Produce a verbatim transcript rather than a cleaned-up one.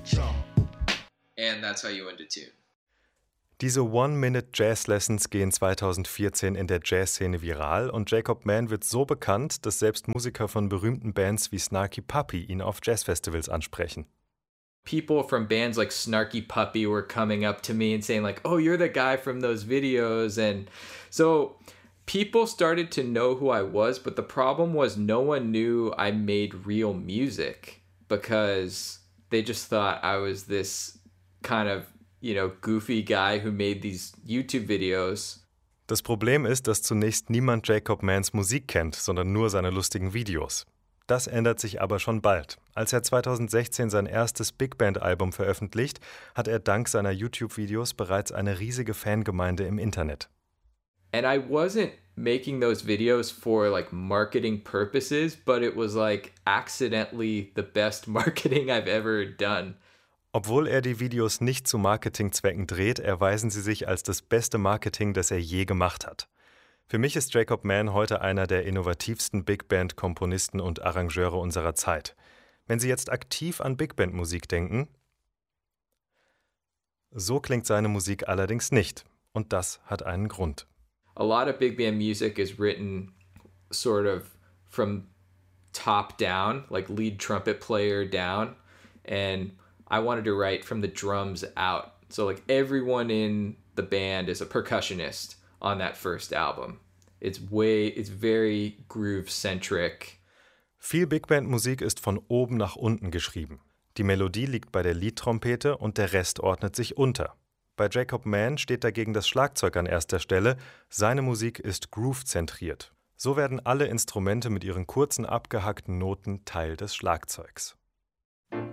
And that's how you end a tune. Diese One-Minute-Jazz-Lessons gehen zweitausendvierzehn in der Jazzszene viral und Jacob Mann wird so bekannt, dass selbst Musiker von berühmten Bands wie Snarky Puppy ihn auf Jazzfestivals ansprechen. People from bands like Snarky Puppy were coming up to me and saying like, oh, you're the guy from those videos. And so people started to know who I was, but the problem was no one knew I made real music because they just thought I was this kind of, you know, goofy guy who made these YouTube videos. Das Problem ist, dass zunächst niemand Jacob Manns Musik kennt, sondern nur seine lustigen Videos. Das ändert sich aber schon bald. Als er zweitausendsechzehn sein erstes Big-Band-Album veröffentlicht, hat er dank seiner YouTube-Videos bereits eine riesige Fangemeinde im Internet. And I wasn't making those videos for like marketing purposes, but it was like accidentally the best marketing I've ever done. Obwohl er die Videos nicht zu Marketingzwecken dreht, erweisen sie sich als das beste Marketing, das er je gemacht hat. Für mich ist Jacob Mann heute einer der innovativsten Big-Band-Komponisten und Arrangeure unserer Zeit. Wenn Sie jetzt aktiv an Big-Band-Musik denken, so klingt seine Musik allerdings nicht. Und das hat einen Grund. A lot of big band music is written sort of from top down, like lead trumpet player down. And I wanted to write from the drums out. So like everyone in the band is a percussionist on that first album. It's way, it's very groove-centric. Viel Big-Band-Musik ist von oben nach unten geschrieben. Die Melodie liegt bei der Lead-Trompete und der Rest ordnet sich unter. Bei Jacob Mann steht dagegen das Schlagzeug an erster Stelle. Seine Musik ist groove-zentriert. So werden alle Instrumente mit ihren kurzen, abgehackten Noten Teil des Schlagzeugs.